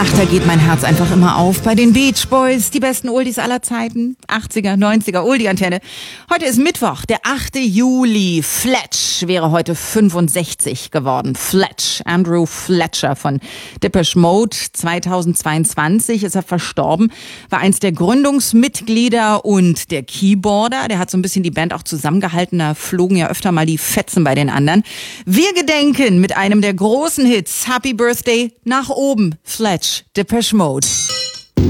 Ach, da geht mein Herz einfach immer auf bei den Beach Boys, die besten Oldies aller Zeiten. 80er, 90er, Oldie-Antenne. Heute ist Mittwoch, der 8. Juli. Fletch wäre heute 65 geworden. Fletch, Andrew Fletcher von Depeche Mode. 2022 ist er verstorben, war eins der Gründungsmitglieder und der Keyboarder. Der hat so ein bisschen die Band auch zusammengehalten, da flogen ja öfter mal die Fetzen bei den anderen. Wir gedenken mit einem der großen Hits, Happy Birthday nach oben, Fletch, Depeche Mode.